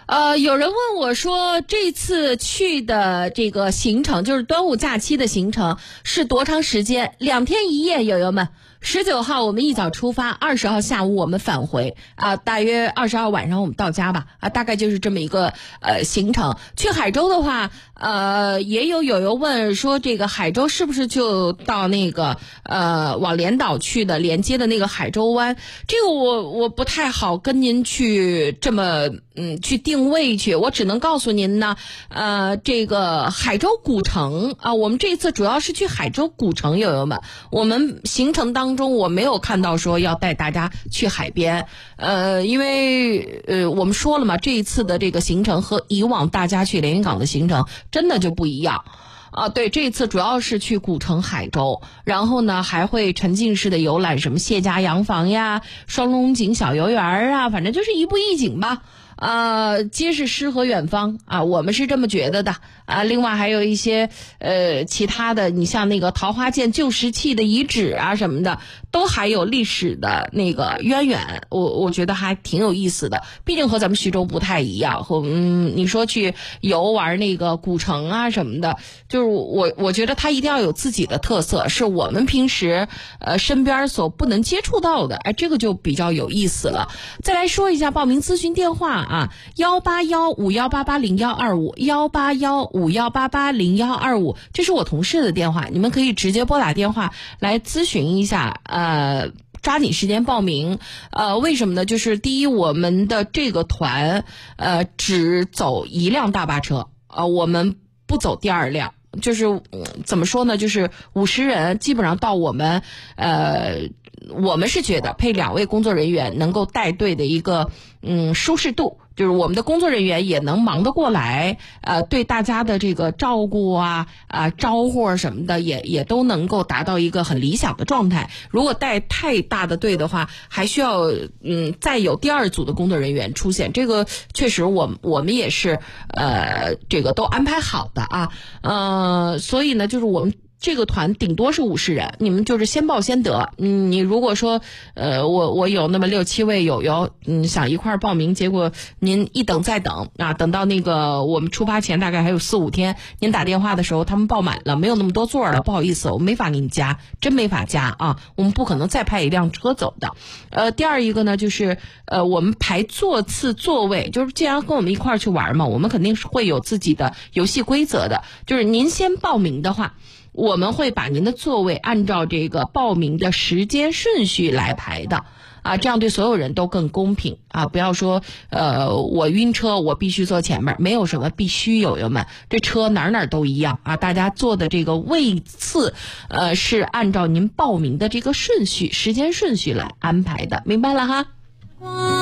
有人问我说，这次去的这个行程，就是端午假期的行程是多长时间？2天1夜，友友们。19号我们一早出发，20号下午我们返回大约20号晚上我们到家吧大概就是这么一个行程。去海州的话，也有友友问说，这个海州是不是就到那个往连岛去的连接的那个海州湾？这个我不太好跟您去这么去定位去，我只能告诉您呢，这个海州古城我们这次主要是去海州古城，友友们，我们行程当中我没有看到说要带大家去海边，因为我们说了嘛，这一次的这个行程和以往大家去连云港的行程真的就不一样。对，这一次主要是去古城海州，然后呢还会沉浸式的游览什么谢家洋房呀、双龙井小游园反正就是一步一景吧。皆是诗和远方我们是这么觉得的另外还有一些其他的，你像那个桃花涧旧石器的遗址什么的，都还有历史的那个渊源，我觉得还挺有意思的。毕竟和咱们徐州不太一样，你说去游玩那个古城什么的，就是我觉得它一定要有自己的特色，是我们平时身边所不能接触到的，这个就比较有意思了。再来说一下报名咨询电话18151880125，18151880125，这是我同事的电话，你们可以直接拨打电话来咨询一下，抓紧时间报名。为什么呢？就是第一，我们的这个团只走1辆大巴车我们不走第2辆。就是怎么说呢，就是50人基本上到我们是觉得配2位工作人员能够带队的一个舒适度，就是我们的工作人员也能忙得过来，对大家的这个照顾招呼什么的也都能够达到一个很理想的状态。如果带太大的队的话，还需要再有第2组的工作人员出现，这个确实我们也是这个都安排好的所以呢，就是我们这个团顶多是50人，你们就是先报先得。你如果说我有那么6、7位友友想一块儿报名，结果您一等再等等到那个我们出发前大概还有4、5天，您打电话的时候他们爆满了，没有那么多座了，不好意思，我没法给你加，真没法加我们不可能再派1辆车走的。第二一个呢，就是我们排座次座位，就是既然跟我们一块儿去玩嘛，我们肯定是会有自己的游戏规则的，就是您先报名的话，我们会把您的座位按照这个报名的时间顺序来排的这样对所有人都更公平不要说我晕车我必须坐前面，没有什么必须，友友们，这车哪都一样大家坐的这个位次是按照您报名的这个顺序时间顺序来安排的，明白了哈。